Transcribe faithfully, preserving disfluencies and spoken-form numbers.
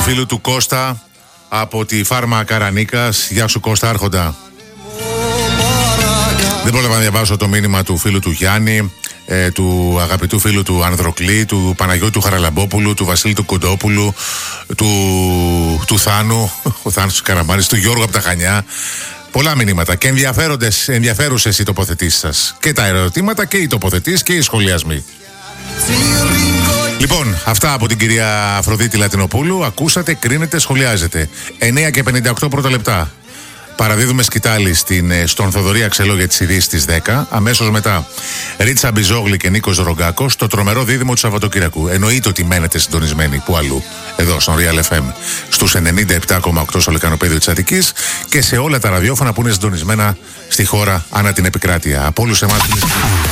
φίλου του Κώστα από τη Φάρμα Καρανίκας. Γεια σου Κώστα, άρχοντα. Δεν πρόλαβα να διαβάσω το μήνυμα του φίλου του Γιάννη, ε, του αγαπητού φίλου του Ανδροκλή, του Παναγιώτη του Χαραλαμπόπουλου, του Βασίλη του Κοντόπουλου, του, του Θάνου, ο Θάνος Καραμάνης, του Γιώργου από τα Χανιά. Πολλά μηνύματα και ενδιαφέρουσες οι τοποθετήσεις σας. Και τα ερωτήματα και οι τοποθετήσεις και οι σχολιασμοί. Λοιπόν, αυτά από την κυρία Αφροδίτη Λατινοπούλου. Ακούσατε, κρίνετε, σχολιάζετε. εννιά και πενήντα οκτώ πρώτα λεπτά. Παραδίδουμε σκητάλη στην, στον Θοδωρή Αξελό για τις ειδήσεις στις δέκα. Αμέσως μετά Ρίτσα Μπιζόγλη και Νίκος Ρογκάκος, το τρομερό δίδυμο του Σαββατοκύριακου. Εννοείται ότι μένετε συντονισμένοι που αλλού, εδώ στον Real εφ εμ, στους ενενήντα επτά κόμμα οκτώ στο λεκανοπέδιο της Αττικής και σε όλα τα ραδιόφωνα που είναι συντονισμένα στη χώρα ανά την επικράτεια. Από όλους εμάς.